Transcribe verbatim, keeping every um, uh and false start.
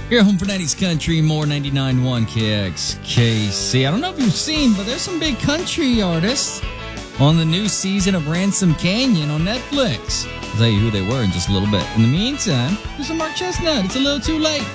Here at Home for nineties Country, more ninety-nine point one K X K C. I don't know if you've seen, but there's some big country artists on the new season of Ransom Canyon on Netflix. I'll tell you who they were in just a little bit. In the meantime, here's some Mark Chestnut. It's a little too late.